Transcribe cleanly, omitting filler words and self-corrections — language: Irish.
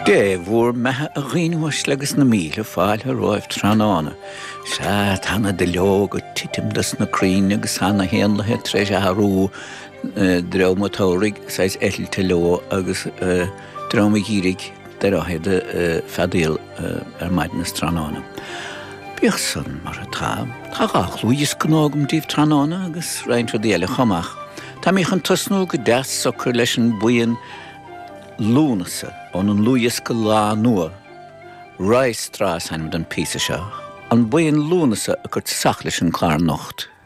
Bhfuair methe a ghaoinmhais legus na míle fáilte roimh tránánna. Se tána de leo go titimdas na críne agus hána héanlathe treis a harú dramatórig sais eilte leo agus dramagírig de ráhéide fadéal maidin na tránánna. Bíoch san mar a tá gach luúis gnágam díobh tránánna agus reintra déile chamach. Tá míoch an tusnú go deas socr leis an buin lúnasa an luúis go lá nua, Reistrás hanim den písa seo, an buin lúnasa a chut sach leis an clár nocht.